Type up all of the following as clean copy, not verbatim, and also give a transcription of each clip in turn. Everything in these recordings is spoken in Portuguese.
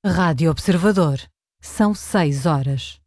Rádio Observador. São 6 horas.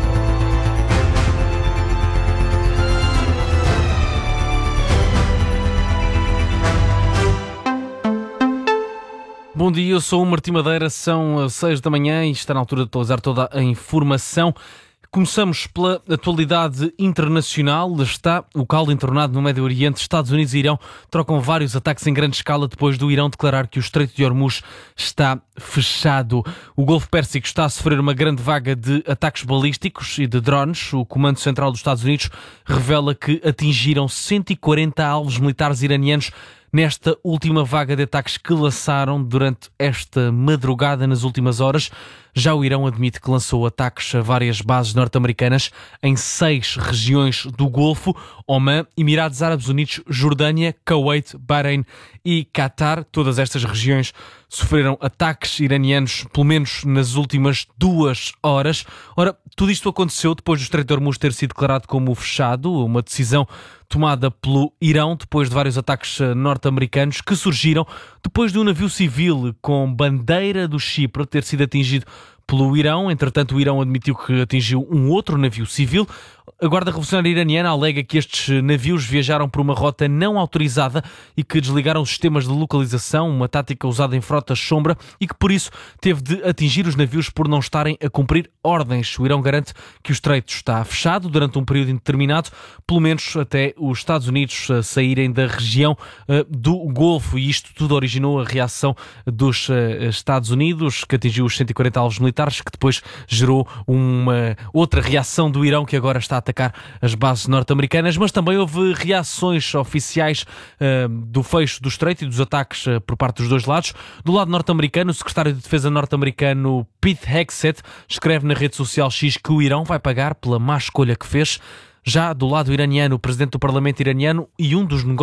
Bom dia, eu sou o Martim Madeira, são 6 da manhã e está na altura de atualizar toda a informação. Começamos pela atualidade internacional. Está o caldo entornado no Médio Oriente. Estados Unidos e Irão trocam vários ataques em grande escala depois do Irão declarar que o Estreito de Hormuz está fechado. O Golfo Pérsico está a sofrer uma grande vaga de ataques balísticos e de drones. O Comando Central dos Estados Unidos revela que atingiram 140 alvos militares iranianos nesta última vaga de ataques que lançaram durante esta madrugada nas últimas horas. Já o Irão admite que lançou ataques a várias bases norte-americanas em 6 regiões do Golfo: Omã, Emirados Árabes Unidos, Jordânia, Kuwait, Bahrein e Qatar. Todas estas regiões sofreram ataques iranianos, pelo menos nas últimas 2 horas. Ora, tudo isto aconteceu depois do Estreito de Hormuz ter sido declarado como fechado, uma decisão tomada pelo Irão depois de vários ataques norte-americanos que surgiram depois de um navio civil com bandeira do Chipre ter sido atingido pelo Irão. Entretanto, o Irão admitiu que atingiu um outro navio civil. A Guarda Revolucionária Iraniana alega que estes navios viajaram por uma rota não autorizada e que desligaram os sistemas de localização, uma tática usada em frotas sombra, e que por isso teve de atingir os navios por não estarem a cumprir ordens. O Irão garante que o estreito está fechado durante um período indeterminado, pelo menos até os Estados Unidos saírem da região do Golfo, e isto tudo originou a reação dos Estados Unidos, que atingiu os 140 alvos militares, que depois gerou uma outra reação do Irão, que agora está a atacar as bases norte-americanas. Mas também houve reações oficiais do fecho do estreito e dos ataques por parte dos dois lados. Do lado norte-americano, o secretário de Defesa norte-americano Pete Hegseth escreve na rede social X que o Irão vai pagar pela má escolha que fez. Já do lado iraniano, o presidente do Parlamento iraniano e um dos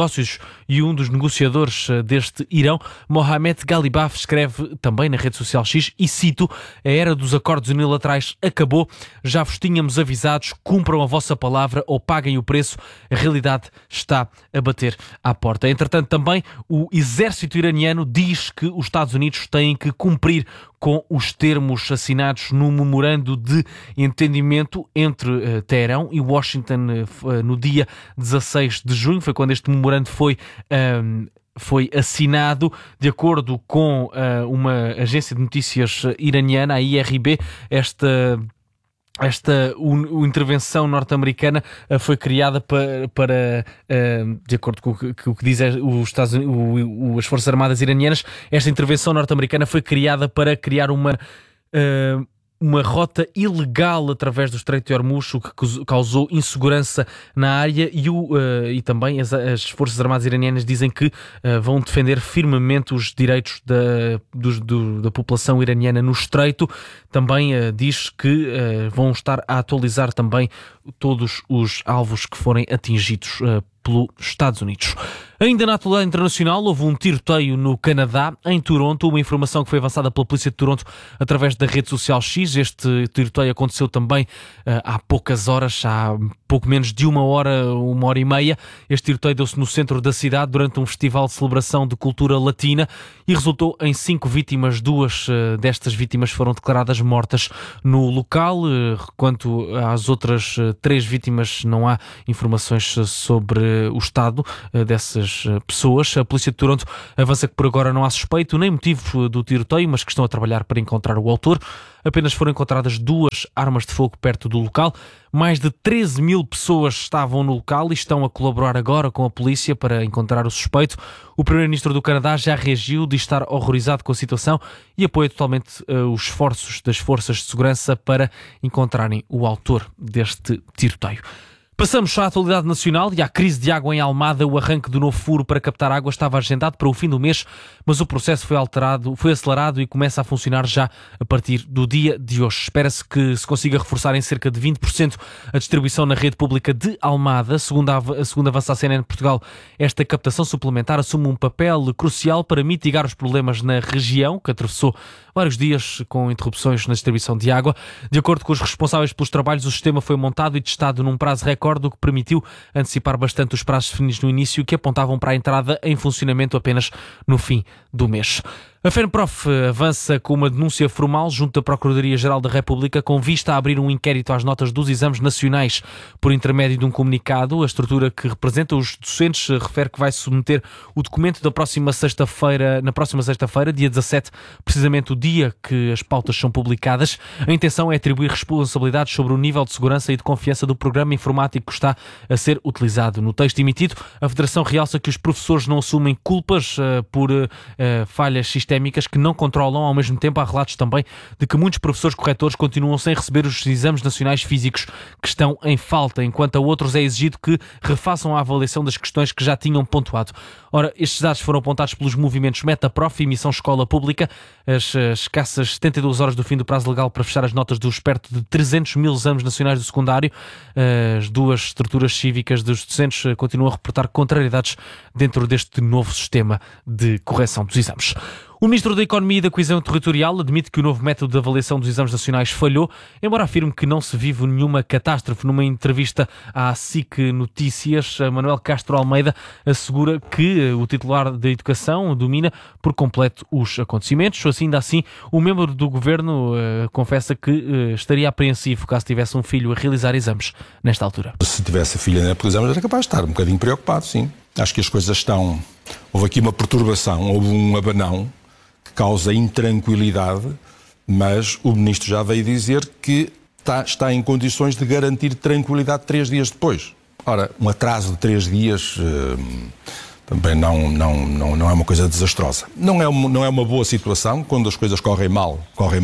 negociadores deste Irão, Mohamed Ghalibaf, escreve também na rede social X, e cito: "A era dos acordos unilaterais acabou, já vos tínhamos avisados, cumpram a vossa palavra ou paguem o preço, a realidade está a bater à porta." Entretanto, também o exército iraniano diz que os Estados Unidos têm que cumprir com os termos assinados no memorando de entendimento entre Teherão e Washington no dia 16 de junho. Foi quando este memorando foi assinado. De acordo com uma agência de notícias iraniana, a IRB, esta intervenção norte-americana foi criada para de acordo com o que diz as Forças Armadas iranianas, esta intervenção norte-americana foi criada para criar uma rota ilegal através do Estreito de Hormuz, o que causou insegurança na área, e também as Forças Armadas iranianas dizem que vão defender firmemente os direitos da população iraniana no Estreito. Também diz que vão estar a atualizar também todos os alvos que forem atingidos pelos Estados Unidos. Ainda na atualidade internacional, houve um tiroteio no Canadá, em Toronto, uma informação que foi avançada pela Polícia de Toronto através da rede social X. Este tiroteio aconteceu também há poucas horas, há pouco menos de uma hora e meia. Este tiroteio deu-se no centro da cidade durante um festival de celebração de cultura latina e resultou em 5 vítimas. 2 destas vítimas foram declaradas mortas no local. Quanto às outras 3 vítimas, não há informações sobre o estado dessas pessoas. A Polícia de Toronto avança que por agora não há suspeito nem motivo do tiroteio, mas que estão a trabalhar para encontrar o autor. Apenas foram encontradas 2 armas de fogo perto do local. Mais de 13 mil pessoas estavam no local e estão a colaborar agora com a polícia para encontrar o suspeito. O primeiro-ministro do Canadá já reagiu, diz estar horrorizado com a situação e apoia totalmente os esforços das forças de segurança para encontrarem o autor deste tiroteio. Passamos à atualidade nacional e à crise de água em Almada. O arranque do novo furo para captar água estava agendado para o fim do mês, mas o processo foi acelerado e começa a funcionar já a partir do dia de hoje. Espera-se que se consiga reforçar em cerca de 20% a distribuição na rede pública de Almada. Segundo avança a CNN Portugal, esta captação suplementar assume um papel crucial para mitigar os problemas na região, que atravessou vários dias com interrupções na distribuição de água. De acordo com os responsáveis pelos trabalhos, o sistema foi montado e testado num prazo recorde, o que permitiu antecipar bastante os prazos definidos no início, que apontavam para a entrada em funcionamento apenas no fim do mês. A FENPROF avança com uma denúncia formal junto à Procuradoria-Geral da República com vista a abrir um inquérito às notas dos exames nacionais. Por intermédio de um comunicado, a estrutura que representa os docentes refere que vai submeter o documento na próxima sexta-feira, dia 17, precisamente o dia que as pautas são publicadas. A intenção é atribuir responsabilidades sobre o nível de segurança e de confiança do programa informático que está a ser utilizado. No texto emitido, a Federação realça que os professores não assumem culpas por falhas sistémicas que não controlam. Ao mesmo tempo, há relatos também de que muitos professores corretores continuam sem receber os exames nacionais físicos que estão em falta, enquanto a outros é exigido que refaçam a avaliação das questões que já tinham pontuado. Ora, estes dados foram apontados pelos movimentos Metaprof e Missão Escola Pública. As escassas 72 horas do fim do prazo legal para fechar as notas dos perto de 300 mil exames nacionais do secundário, as duas estruturas cívicas dos docentes continuam a reportar contrariedades dentro deste novo sistema de correção dos exames. O Ministro da Economia e da Coesão Territorial admite que o novo método de avaliação dos exames nacionais falhou, embora afirme que não se vive nenhuma catástrofe. Numa entrevista à SIC Notícias, Manuel Castro Almeida assegura que o titular da Educação domina por completo os acontecimentos. Ainda assim, o membro do Governo confessa que estaria apreensivo caso tivesse um filho a realizar exames nesta altura. Se tivesse a filha na época dos exames, era capaz de estar um bocadinho preocupado, sim. Acho que as coisas estão... Houve aqui uma perturbação, houve um abanão que causa intranquilidade, mas o Ministro já veio dizer que está em condições de garantir tranquilidade 3 dias depois. Ora, um atraso de 3 dias também não é uma coisa desastrosa. Não é uma boa situação, quando as coisas correm mal,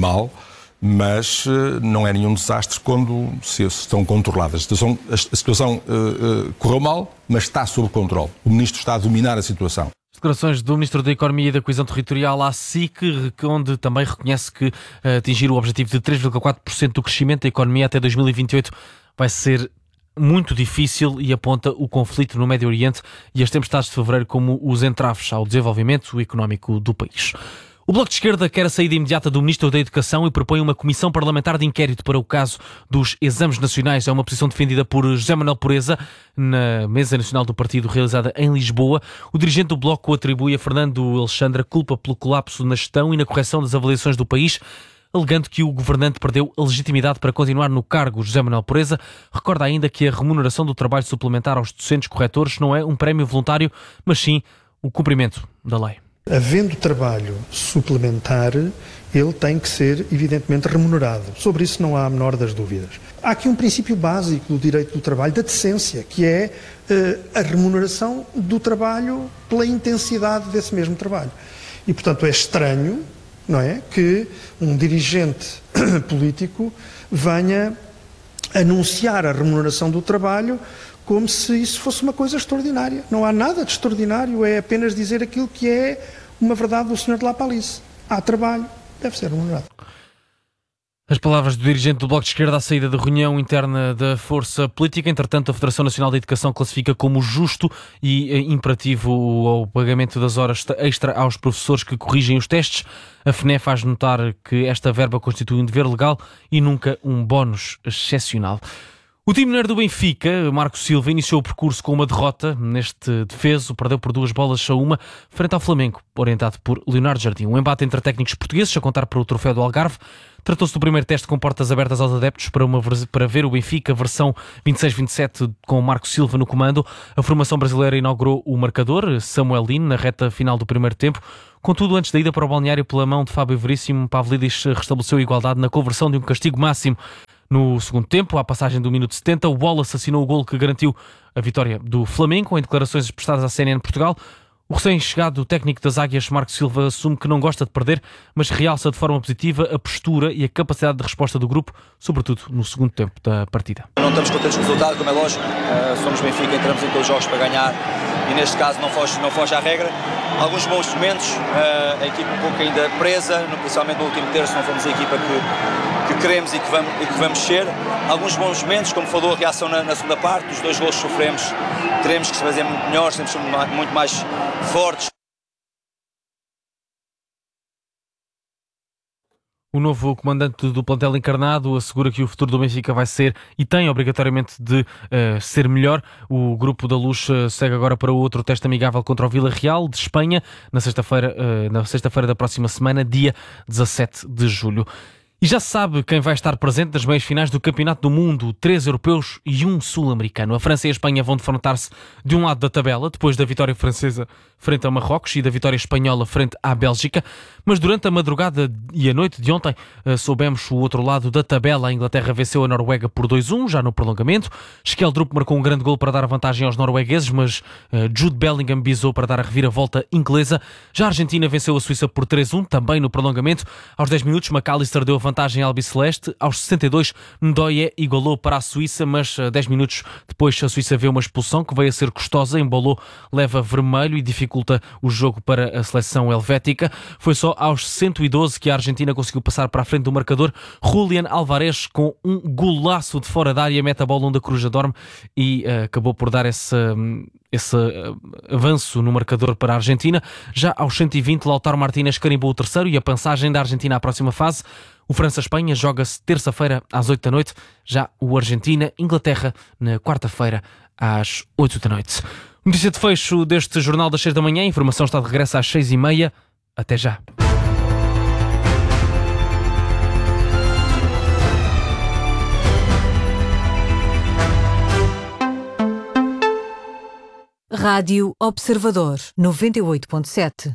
mas não é nenhum desastre quando se estão controladas. A situação correu mal, mas está sob controle. O Ministro está a dominar a situação. Declarações do Ministro da Economia e da Coesão Territorial à SIC, onde também reconhece que atingir o objetivo de 3,4% do crescimento da economia até 2028 vai ser muito difícil e aponta o conflito no Médio Oriente e as tempestades de fevereiro como os entraves ao desenvolvimento económico do país. O Bloco de Esquerda quer a saída imediata do Ministro da Educação e propõe uma comissão parlamentar de inquérito para o caso dos exames nacionais. É uma posição defendida por José Manuel Pureza na Mesa Nacional do Partido realizada em Lisboa. O dirigente do Bloco atribui a Fernando Alexandre a culpa pelo colapso na gestão e na correção das avaliações do país, alegando que o governante perdeu a legitimidade para continuar no cargo. José Manuel Pureza recorda ainda que a remuneração do trabalho suplementar aos docentes corretores não é um prémio voluntário, mas sim o cumprimento da lei. Havendo trabalho suplementar, ele tem que ser, evidentemente, remunerado. Sobre isso não há a menor das dúvidas. Há aqui um princípio básico do direito do trabalho, da decência, que é a remuneração do trabalho pela intensidade desse mesmo trabalho. E, portanto, é estranho, não é, que um dirigente político venha anunciar a remuneração do trabalho como se isso fosse uma coisa extraordinária. Não há nada de extraordinário, é apenas dizer aquilo que é uma verdade do Sr. de La Palice. Há trabalho, deve ser remunerado. As palavras do dirigente do Bloco de Esquerda à saída da reunião interna da força política. Entretanto, a Federação Nacional da Educação classifica como justo e imperativo o pagamento das horas extra aos professores que corrigem os testes. A FNE faz notar que esta verba constitui um dever legal e nunca um bónus excepcional. O time mineiro do Benfica, Marco Silva, iniciou o percurso com uma derrota neste defeso, perdeu por 2-1 frente ao Flamengo, orientado por Leonardo Jardim. Um embate entre técnicos portugueses, a contar para o troféu do Algarve. Tratou-se do primeiro teste com portas abertas aos adeptos para ver o Benfica, versão 26-27, com Marco Silva no comando. A formação brasileira inaugurou o marcador, Samuel Lino, na reta final do primeiro tempo. Contudo, antes da ida para o balneário pela mão de Fábio Veríssimo, Pavlidis restabeleceu a igualdade na conversão de um castigo máximo. No segundo tempo, à passagem do minuto 70, o Wallace assinou o golo que garantiu a vitória do Flamengo. Em declarações prestadas à CNN Portugal, o recém-chegado técnico das Águias, Marco Silva, assume que não gosta de perder, mas realça de forma positiva a postura e a capacidade de resposta do grupo, sobretudo no segundo tempo da partida. Não estamos contentes com o resultado, como é lógico, somos Benfica, entramos em todos os jogos para ganhar e neste caso não foge à regra. Alguns bons momentos, a equipa um pouco ainda presa, principalmente no último terço, não fomos a equipa que queremos e que vamos ser. Alguns bons momentos, como falou, a reação na segunda parte, os 2 golos que sofremos, teremos que fazer muito melhores, temos que ser muito mais fortes. O novo comandante do plantel encarnado assegura que o futuro do Benfica vai ser e tem obrigatoriamente de ser melhor. O Grupo da Luz segue agora para o outro teste amigável contra o Villarreal de Espanha na sexta-feira da próxima semana, dia 17 de julho. E já se sabe quem vai estar presente nas meias finais do Campeonato do Mundo, 3 europeus e 1 sul-americano. A França e a Espanha vão defrontar-se de um lado da tabela, depois da vitória francesa frente a Marrocos e da vitória espanhola frente à Bélgica. Mas durante a madrugada e a noite de ontem soubemos o outro lado da tabela. A Inglaterra venceu a Noruega por 2-1, já no prolongamento. Skjeldrup marcou um grande gol para dar a vantagem aos noruegueses, mas Jude Bellingham bisou para dar a reviravolta inglesa. Já a Argentina venceu a Suíça por 3-1, também no prolongamento. Aos 10 minutos, McAllister deu a vantagem à albiceleste. Aos 62, Ndoye igualou para a Suíça, mas 10 minutos depois a Suíça vê uma expulsão que veio a ser custosa. Embolo leva vermelho e dificulta o jogo para a seleção helvética. Foi só aos 112 que a Argentina conseguiu passar para a frente do marcador. Julián Álvarez, com um golaço de fora da área, mete a bola onde a coruja dorme e acabou por dar esse avanço no marcador para a Argentina. Já aos 120, Lautaro Martínez carimbou o terceiro e a passagem da Argentina à próxima fase. O França-Espanha joga-se terça-feira às 8 da noite, já o Argentina-Inglaterra na quarta-feira às 8 da noite. Notícia de fecho deste Jornal das 6 da manhã. A informação está de regresso às 6h30. Até já. Rádio Observador 98.7.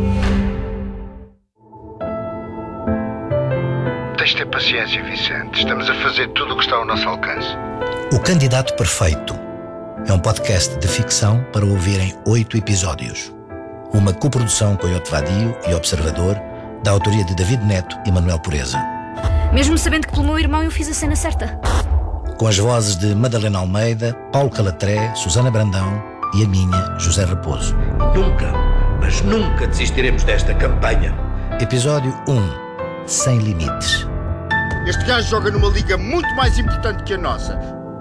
Tens de ter paciência, Vicente. Estamos a fazer tudo o que está ao nosso alcance. O Candidato Perfeito é um podcast de ficção para ouvir em 8 episódios. Uma coprodução com Iote Vadio e Observador, da autoria de David Neto e Manuel Pureza. Mesmo sabendo que pelo meu irmão eu fiz a cena certa. Com as vozes de Madalena Almeida, Paulo Calatré, Susana Brandão e a minha, José Raposo. Nunca, mas nunca desistiremos desta campanha. Episódio 1. Sem limites. Este gajo joga numa liga muito mais importante que a nossa.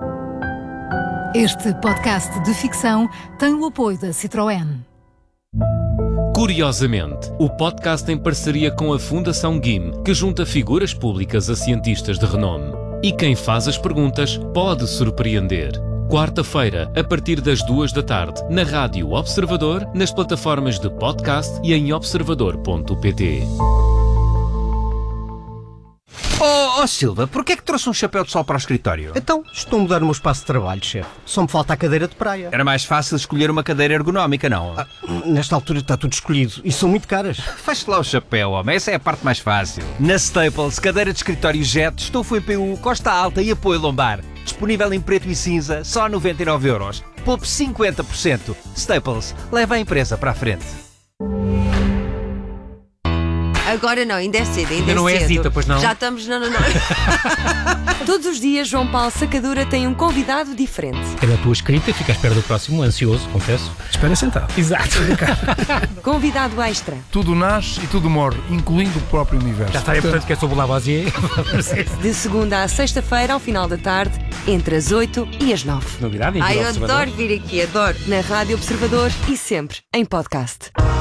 Este podcast de ficção tem o apoio da Citroën. Curiosamente, o podcast em parceria com a Fundação GIM, que junta figuras públicas a cientistas de renome. E quem faz as perguntas pode surpreender. Quarta-feira, a partir das 2 da tarde, na Rádio Observador, nas plataformas de podcast e em observador.pt. Oh Silva, porquê é que trouxe um chapéu de sol para o escritório? Então, estou a mudar o meu espaço de trabalho, chefe. Só me falta a cadeira de praia. Era mais fácil escolher uma cadeira ergonómica, não? Nesta altura está tudo escolhido e são muito caras. Feche lá o chapéu, homem. Essa é a parte mais fácil. Na Staples, cadeira de escritório Jet, estofo EPU, costa alta e apoio lombar. Disponível em preto e cinza, só 99€. Poupe 50%. Staples, leva a empresa para a frente. Agora não, ainda é cedo, ainda não é Zita, pois não? Já estamos, não. Todos os dias, João Paulo Sacadura tem um convidado diferente. É na tua escrita, fica à espera do próximo, ansioso, confesso. Espera sentado. Exato. Convidado extra. Tudo nasce e tudo morre, incluindo o próprio universo. Já está, é portanto que é sobre o Lavoisier. De segunda à sexta-feira, ao final da tarde, entre as 8 e as 9. Novidade, eu adoro vir aqui, adoro. Na Rádio Observador e sempre em podcast.